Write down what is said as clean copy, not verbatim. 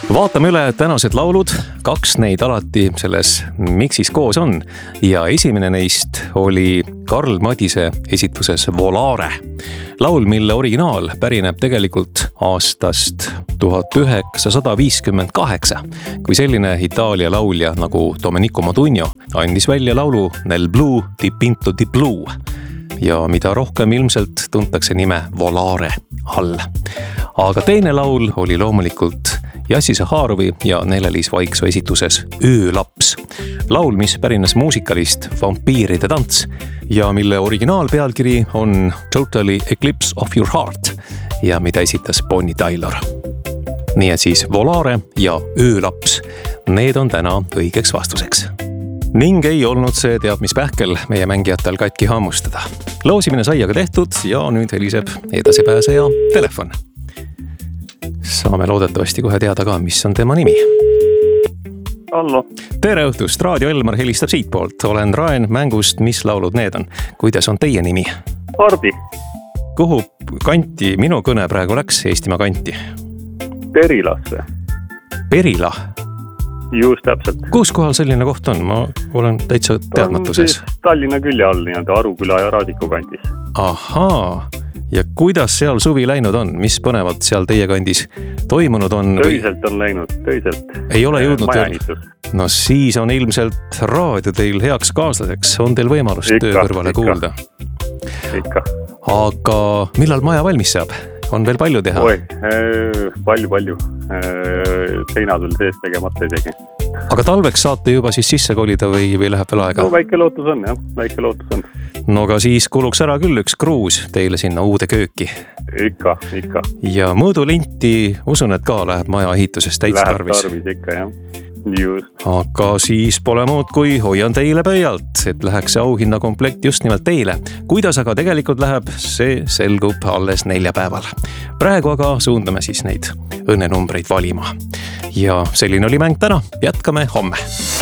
Vaatame üle tänased laulud, 2 neid alati selles miksis koos on ja esimene neist oli Karl Madise esituses Volare. Laul, mille originaal pärineb tegelikult aastast 1958, kui selline Itaalia laulja nagu Domenico Modugno andis välja laulu Nel blu dipinto di blu ja mida rohkem ilmselt tuntakse nime Volare all. Aga teine laul oli loomulikult Jassi Zaharovi ja Nele-Liis Vaiksoo esituses Öölaps. Laul, mis pärines muusikalist Vampiiride tants ja mille originaalpealkiri on Totally Eclipse of Your Heart ja mida esitas Bonnie Tyler. Nii et siis Volare ja Öölaps, need on täna õigeks vastuseks. Ning ei olnud see teab mis pähkel meie mängijatel katki hammustada. Loosimine sai aga tehtud ja nüüd heliseb edasipääseja telefon. Saame loodetavasti kohe teada ka, mis on tema nimi. Hallo. Tere õhtust, Raadio Elmar helistab siitpoolt. Olen Raen mängust, mis laulud need on. Kuidas on teie nimi? Hardi. Kuhu kanti minu kõne praegu läks Eestimaa kanti? Perilasse. Perila? Just täpselt. Kus kohal selline koht on? Ma olen täitsa teadmatuses. Tallinna külje all, nii-öelda Aruküla ja Raadiku kantis. Ahaa. Ja kuidas seal suvi läinud on? Mis põnevad seal teie kandis toimunud on? Töiselt on läinud, töiselt. Ei ole jõudnud majaehitus. No siis on ilmselt raadio teil heaks kaaslaseks. On teil võimalust töö kõrvale kuulda? Ikka. Aga millal maja valmis saab? On veel palju teha? Oi, palju. Seinad veel sees tegemata isegi. Aga talveks saate juba siis sisse kolida või läheb veel aega? No väike lootus on, jah. Väike lootus on. No aga siis kuluks ära küll üks kruus teile sinna uude kööki. Ikka. Ja mõõdulinti usun, et ka läheb maja ehituses täitsa tarvis. Läheb tarvis ikka, jah. Just. Aga siis pole muud kui hoian teile pöialt, et läheks see auhinna komplekt just nimelt teile. Kuidas aga tegelikult läheb, see selgub alles 4 päeval. Praegu aga suundame siis neid õnnenumbreid valima. Ja selline oli mäng täna, jätkame homme.